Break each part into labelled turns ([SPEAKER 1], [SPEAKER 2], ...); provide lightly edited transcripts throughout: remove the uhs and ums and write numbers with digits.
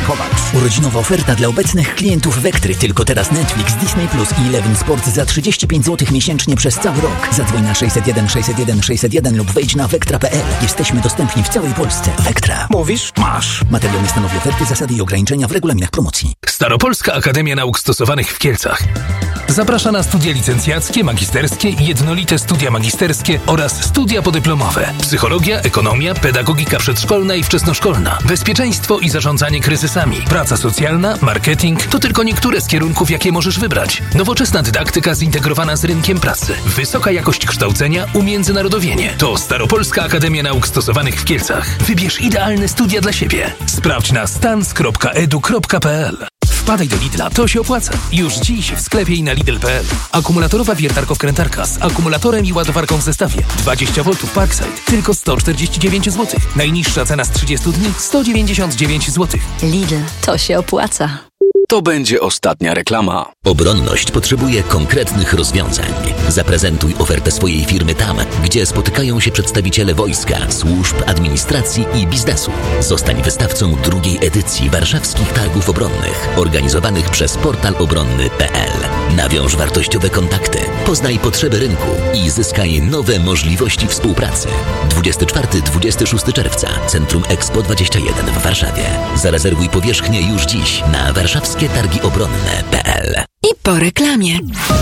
[SPEAKER 1] przechowacz. Urodzinowa oferta dla obecnych klientów Vectry. Tylko teraz Netflix, Disney Plus i Eleven Sport za 35 zł miesięcznie przez cały rok. Zadzwoń na 601 601 601 lub wejdź na vectra.pl. Jesteśmy dostępni w całej Polsce. Vectra.
[SPEAKER 2] Mówisz? Masz.
[SPEAKER 1] Materiał nie stanowi oferty, zasady i ograniczenia w regulaminach promocji.
[SPEAKER 3] Staropolska Akademia Nauk Stosowanych w Kielcach zaprasza na studia licencjackie, magisterskie, jednolite studia magisterskie oraz studia podyplomowe. Psychologia, ekonomia, pedagogika przedszkolna i wczesnoszkolna, bezpieczeństwo i zarządzanie kryzysami, praca socjalna, marketing to tylko niektóre z kierunków, jakie możesz wybrać. Nowoczesna dydaktyka zintegrowana z rynkiem pracy, wysoka jakość kształcenia, umiędzynarodowienie. To Staropolska Akademia Nauk Stosowanych w Kielcach. Wybierz idealne studia dla siebie. Sprawdź na stans.edu.pl. Wpadaj do Lidla, to się opłaca. Już dziś w sklepie i na Lidl.pl. Akumulatorowa wiertarko-wkrętarka z akumulatorem i ładowarką w zestawie. 20 V Parkside, tylko 149 zł. Najniższa cena z 30 dni 199 zł.
[SPEAKER 4] Lidl, to się opłaca.
[SPEAKER 5] To będzie ostatnia reklama.
[SPEAKER 6] Obronność potrzebuje konkretnych rozwiązań. Zaprezentuj ofertę swojej firmy tam, gdzie spotykają się przedstawiciele wojska, służb, administracji i biznesu. Zostań wystawcą drugiej edycji Warszawskich Targów Obronnych, organizowanych przez portal obronny.pl. Nawiąż wartościowe kontakty, poznaj potrzeby rynku i zyskaj nowe możliwości współpracy. 24-26 czerwca, Centrum Expo 21 w Warszawie. Zarezerwuj powierzchnię już dziś na warszawskietargiobronne.pl.
[SPEAKER 4] I po reklamie.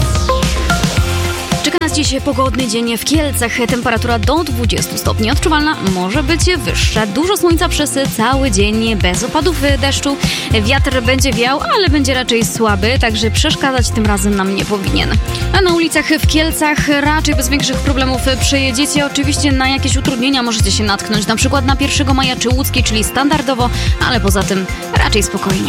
[SPEAKER 7] Czeka nas dziś pogodny dzień w Kielcach. Temperatura do 20 stopni. Odczuwalna może być wyższa. Dużo słońca przez cały dzień, bez opadów deszczu. Wiatr będzie wiał, ale będzie raczej słaby, także przeszkadzać tym razem nam nie powinien. A na ulicach w Kielcach raczej bez większych problemów przejedziecie. Oczywiście na jakieś utrudnienia możecie się natknąć, na przykład na 1 Maja czy Łódzkiej, czyli standardowo, ale poza tym raczej spokojnie.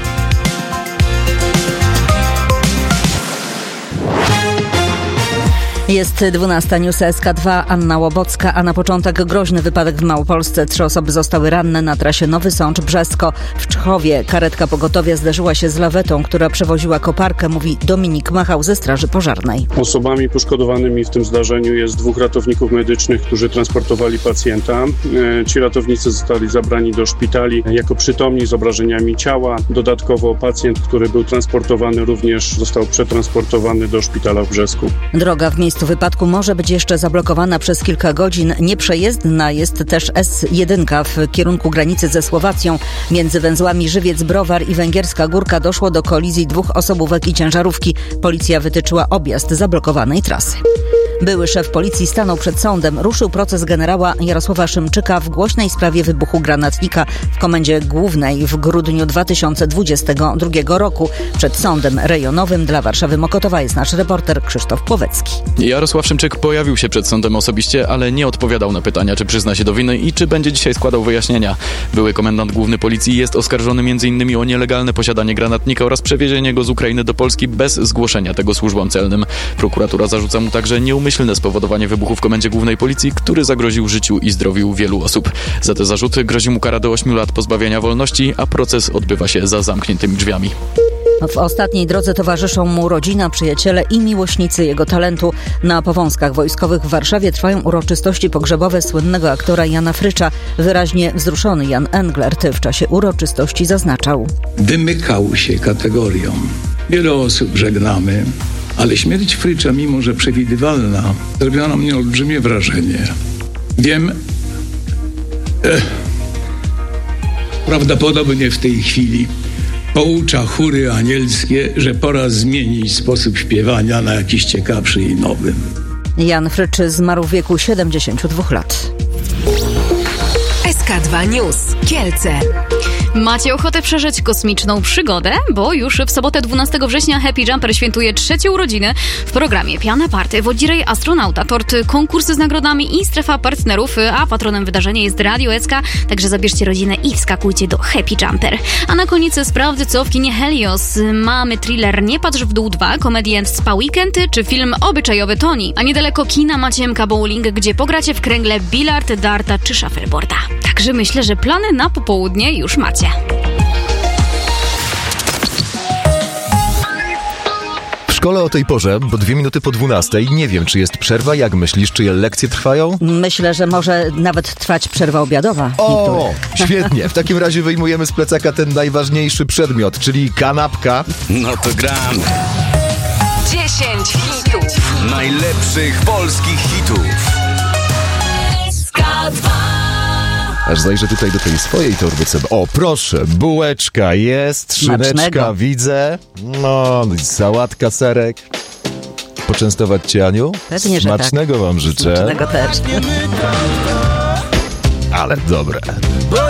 [SPEAKER 4] Jest 12, News SK2, Anna Łobocka, a na początek groźny wypadek w Małopolsce. 3 osoby zostały ranne na trasie Nowy Sącz-Brzesko. W Czchowie karetka pogotowia zderzyła się z lawetą, która przewoziła koparkę, mówi Dominik Machał ze Straży Pożarnej.
[SPEAKER 8] Osobami poszkodowanymi w tym zdarzeniu jest 2 ratowników medycznych, którzy transportowali pacjenta. Ci ratownicy zostali zabrani do szpitali jako przytomni z obrażeniami ciała. Dodatkowo pacjent, który był transportowany, również został przetransportowany do szpitala w Brzesku.
[SPEAKER 4] Droga w miejscu wypadku może być jeszcze zablokowana przez kilka godzin. Nieprzejezdna jest też S1 w kierunku granicy ze Słowacją. Między węzłami Żywiec-Browar i Węgierska Górka doszło do kolizji 2 osobówek i ciężarówki. Policja wytyczyła objazd zablokowanej trasy. Były szef policji stanął przed sądem. Ruszył proces generała Jarosława Szymczyka w głośnej sprawie wybuchu granatnika w Komendzie Głównej w grudniu 2022 roku. Przed sądem rejonowym dla Warszawy Mokotowa jest nasz reporter Krzysztof Płowecki.
[SPEAKER 9] Jarosław Szymczyk pojawił się przed sądem osobiście, ale nie odpowiadał na pytania, czy przyzna się do winy i czy będzie dzisiaj składał wyjaśnienia. Były komendant główny policji jest oskarżony m.in. o nielegalne posiadanie granatnika oraz przewiezienie go z Ukrainy do Polski bez zgłoszenia tego służbom celnym. Prokuratura zarzuca mu także nieumyślne spowodowanie wybuchu w Komendzie Głównej Policji, który zagroził życiu i zdrowiu wielu osób. Za te zarzuty grozi mu kara do 8 lat pozbawienia wolności, a proces odbywa się za zamkniętymi drzwiami.
[SPEAKER 4] W ostatniej drodze towarzyszą mu rodzina, przyjaciele i miłośnicy jego talentu. Na Powązkach Wojskowych w Warszawie trwają uroczystości pogrzebowe słynnego aktora Jana Frycza. Wyraźnie wzruszony Jan Englert w czasie uroczystości zaznaczał:
[SPEAKER 10] wymykał się kategoriom. Wiele osób żegnamy, ale śmierć Frycza, mimo że przewidywalna, zrobiła na mnie olbrzymie wrażenie. Wiem, prawdopodobnie w tej chwili poucza chóry anielskie, że pora zmienić sposób śpiewania na jakiś ciekawszy i nowy.
[SPEAKER 4] Jan Frycz zmarł w wieku 72 lat.
[SPEAKER 11] SK2 News Kielce.
[SPEAKER 7] Macie ochotę przeżyć kosmiczną przygodę? Bo już w sobotę 12 września Happy Jumper świętuje 3. urodziny w programie Piana Party. Wodzirej astronauta, tort, konkursy z nagrodami i strefa partnerów, a patronem wydarzenia jest Radio SK, także zabierzcie rodzinę i wskakujcie do Happy Jumper. A na koniec sprawdź, co w kinie Helios. Mamy thriller Nie patrz w dół 2, komedię Spa Weekend czy film Obyczajowy Toni. A niedaleko kina macie MK Bowling, gdzie pogracie w kręgle bilard, darta czy shuffleboarda. Także myślę, że plany na popołudnie już macie.
[SPEAKER 3] W
[SPEAKER 2] szkole o tej porze, bo 2 minuty po 12, nie wiem, czy jest przerwa, jak myślisz, czy lekcje trwają?
[SPEAKER 4] Myślę, że może nawet trwać przerwa obiadowa.
[SPEAKER 2] O, świetnie. W takim razie wyjmujemy z plecaka ten najważniejszy przedmiot, czyli kanapka.
[SPEAKER 5] No to gramy.
[SPEAKER 11] 10 hitów.
[SPEAKER 5] Najlepszych polskich hitów.
[SPEAKER 2] Aż zajrzę tutaj do tej swojej torbyce. O, proszę, bułeczka jest, szyneczka
[SPEAKER 4] Smacznego.
[SPEAKER 2] widzę. No, sałatka, serek. Poczęstować cię, Aniu?
[SPEAKER 4] Pewnie, że
[SPEAKER 2] Smacznego wam życzę.
[SPEAKER 4] Smacznego też.
[SPEAKER 2] Ale dobre.
[SPEAKER 12] Bo